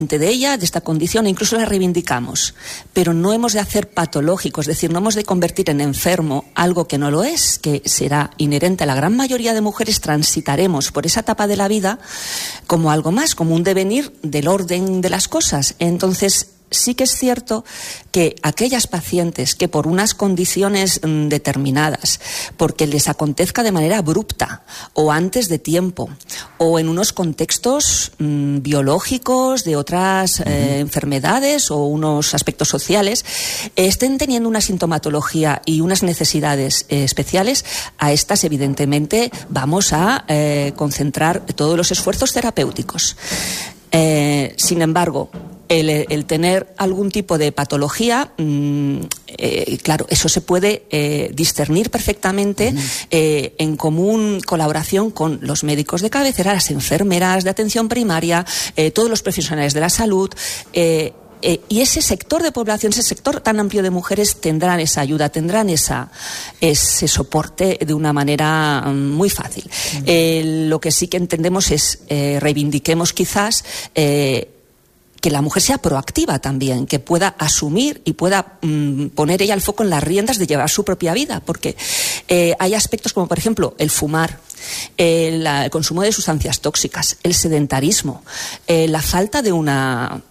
de ella, de esta condición, e incluso la reivindicamos, pero no hemos de hacer patológico, es decir, no hemos de convertir en enfermo algo que no lo es, que será inherente a la gran mayoría de mujeres. Transitaremos por esa etapa de la vida como algo más, como un devenir del orden de las cosas. Entonces, sí que es cierto que aquellas pacientes que por unas condiciones determinadas, porque les acontezca de manera abrupta o antes de tiempo o en unos contextos biológicos de otras enfermedades o unos aspectos sociales, estén teniendo una sintomatología y unas necesidades especiales, a estas evidentemente vamos a concentrar todos los esfuerzos terapéuticos. Sin embargo, el tener algún tipo de patología, claro, eso se puede discernir perfectamente en común colaboración con los médicos de cabecera, las enfermeras de atención primaria, todos los profesionales de la salud. Y ese sector de población, ese sector tan amplio de mujeres tendrán esa ayuda, tendrán ese soporte de una manera muy fácil. Lo que sí que entendemos es, reivindiquemos quizás que la mujer sea proactiva también, que pueda asumir y pueda poner ella el foco en las riendas de llevar su propia vida, porque hay aspectos como, por ejemplo, el fumar, el consumo de sustancias tóxicas, el sedentarismo, la falta de una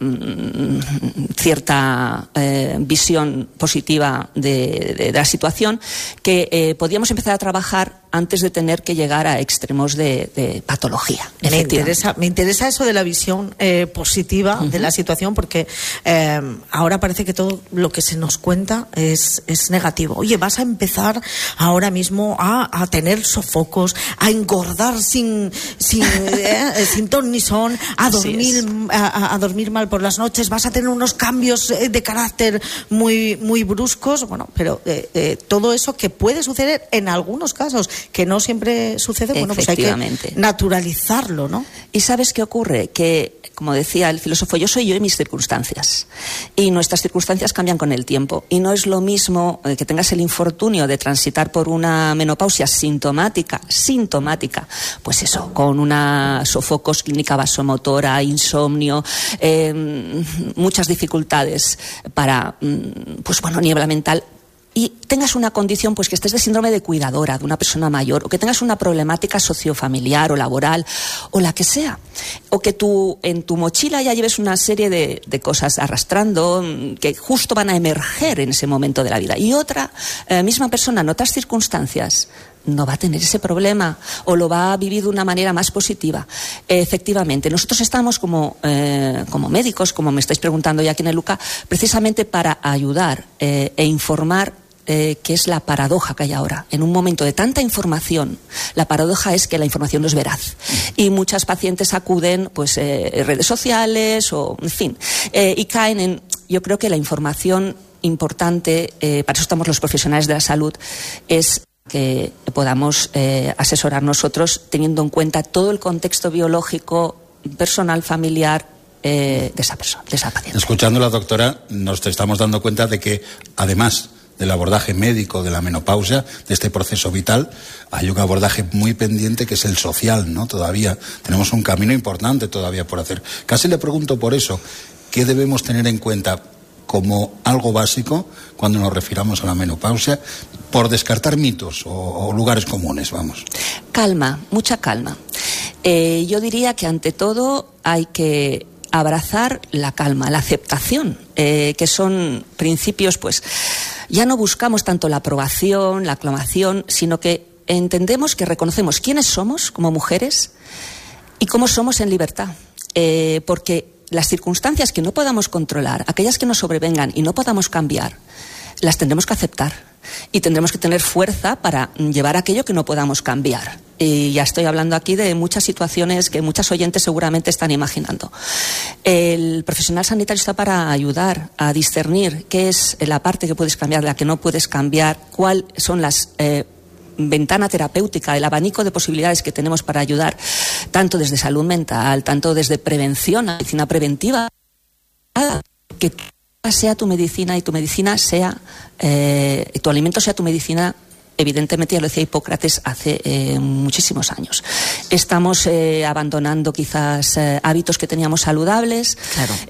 cierta visión positiva de la situación, que podíamos empezar a trabajar antes de tener que llegar a extremos de patología. Me interesa eso de la visión positiva de la situación, porque ahora parece que todo lo que se nos cuenta es negativo. Oye, vas a empezar ahora mismo a tener sofocos, a engordar sin ton ni son, a dormir mal por las noches, vas a tener unos cambios de carácter muy, muy bruscos. Bueno, pero todo eso que puede suceder en algunos casos, que no siempre sucede, bueno, pues hay que naturalizarlo, ¿no? ¿Y sabes qué ocurre? Que, como decía el filósofo, yo soy yo y mis circunstancias. Y nuestras circunstancias cambian con el tiempo. Y no es lo mismo que tengas el infortunio de transitar por una menopausia sintomática, pues eso, con una sofocos, clínica vasomotora, insomnio, muchas dificultades para, pues bueno, niebla mental, y tengas una condición, pues que estés de síndrome de cuidadora de una persona mayor, o que tengas una problemática sociofamiliar o laboral, o la que sea, o que tú en tu mochila ya lleves una serie de cosas arrastrando que justo van a emerger en ese momento de la vida, y otra misma persona en otras circunstancias no va a tener ese problema o lo va a vivir de una manera más positiva. Efectivamente, nosotros estamos como médicos, como me estáis preguntando ya aquí en el LUCA, precisamente para ayudar e informar, que es la paradoja que hay ahora. En un momento de tanta información, la paradoja es que la información no es veraz. Y muchas pacientes acuden, pues, redes sociales o, en fin, y caen en, yo creo que la información importante, para eso estamos los profesionales de la salud, es que podamos asesorar nosotros teniendo en cuenta todo el contexto biológico, personal, familiar de esa persona, de esa paciente. Escuchando a la doctora, nos estamos dando cuenta de que, además del abordaje médico de la menopausia, de este proceso vital, hay un abordaje muy pendiente que es el social, ¿no? Todavía tenemos un camino importante todavía por hacer. Casi le pregunto por eso, ¿qué debemos tener en cuenta como algo básico cuando nos refiramos a la menopausia, por descartar mitos o lugares comunes, vamos? Calma, mucha calma. Yo diría que ante todo hay que abrazar la calma, la aceptación, que son principios, pues ya no buscamos tanto la aprobación, la aclamación, sino que entendemos que reconocemos quiénes somos como mujeres y cómo somos en libertad, porque las circunstancias que no podamos controlar, aquellas que nos sobrevengan y no podamos cambiar, las tendremos que aceptar y tendremos que tener fuerza para llevar aquello que no podamos cambiar. Y ya estoy hablando aquí de muchas situaciones que muchas oyentes seguramente están imaginando. El profesional sanitario está para ayudar a discernir qué es la parte que puedes cambiar, la que no puedes cambiar, cuáles son las ventana terapéutica, el abanico de posibilidades que tenemos para ayudar, tanto desde salud mental, tanto desde prevención, medicina preventiva, que sea tu medicina y tu medicina sea, tu alimento sea tu medicina evidentemente, ya lo decía Hipócrates hace muchísimos años. Estamos abandonando quizás hábitos que teníamos saludables. Claro.